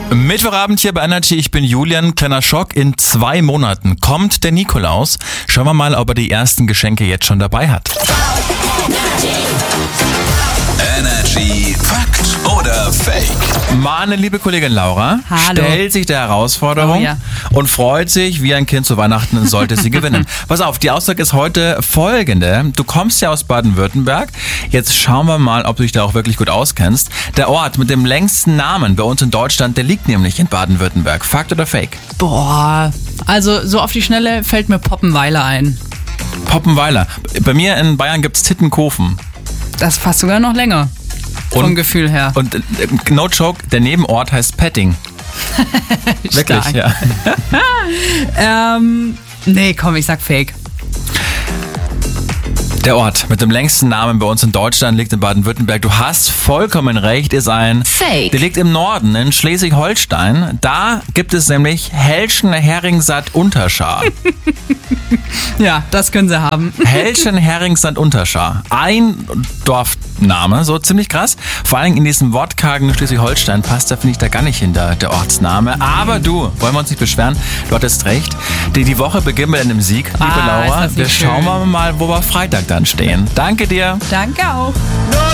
Mittwochabend hier bei Energy, ich bin Julian. Kleiner Schock, in 2 Monaten kommt der Nikolaus. Schauen wir mal, ob er die ersten Geschenke jetzt schon dabei hat. Energy Fakt oder Fake? Meine liebe Kollegin Laura stellt sich der Herausforderung und freut sich wie ein Kind zu Weihnachten, sollte sie gewinnen. Pass auf, die Aussage ist heute folgende. Du kommst ja aus Baden-Württemberg. Jetzt schauen wir mal, ob du dich da auch wirklich gut auskennst. Der Ort mit dem längsten Namen bei uns in Deutschland, der liegt nämlich in Baden-Württemberg. Fakt oder Fake? Boah, also so auf die Schnelle fällt mir Poppenweiler ein. Poppenweiler. Bei mir in Bayern gibt's Tittenkofen. Das ist fast sogar noch länger. Vom Gefühl her. Und no joke, der Nebenort heißt Petting. Wirklich, ja. Nee, komm, ich sag Fake. Der Ort mit dem längsten Namen bei uns in Deutschland liegt in Baden-Württemberg. Du hast vollkommen recht, ist ein Fake. Der liegt im Norden, in Schleswig-Holstein. Da gibt es nämlich Helschen-Heringsand-Unterschar. Ja, das können sie haben. Helschen-Heringsand-Unterschar. Ein Dorfname, so ziemlich krass. Vor allem in diesem wortkargen Schleswig-Holstein passt da, finde ich, da gar nicht hin, der Ortsname. Aber du, wollen wir uns nicht beschweren, du hattest recht. Die Woche beginnt mit einem Sieg, liebe Laura. Wir schauen mal, wo wir Freitag dann stehen. Danke dir. Danke auch.